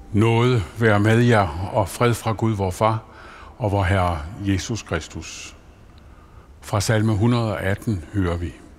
Nåde være med jer og fred fra Gud vor Far og vor Herre Jesus Kristus. Fra salme 118 hører vi.